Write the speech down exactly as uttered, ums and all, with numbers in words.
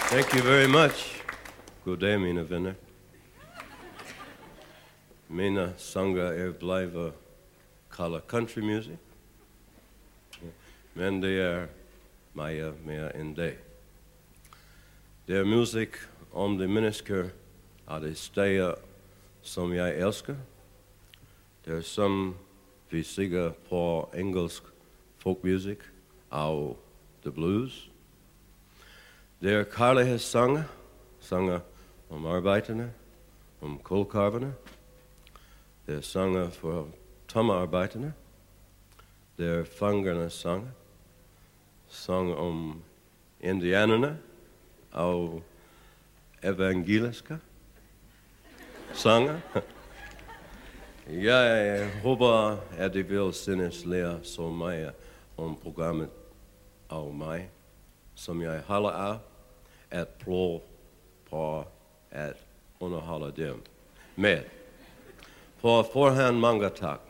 Thank you very much. God dag, mine venner. Mine sanger er blijven kalde country music, men det er mere, mere end det. Det er musik om de mennesker af de steder, som jeg elsker. Det er som vi siger på engelsk folkmusik og the blues. Det er kærlighedssanger, sanger om arbejderne, om kulkarverne. Det er sanger for tommearbejderne. Det er fangernes sanger, sang om indianerne og evangeliske sanger. Jeg håber, at de vil synes lære så meget om programmet og mig, som jeg holder af at prøve på at underholde dem med. På forhånd mange tak.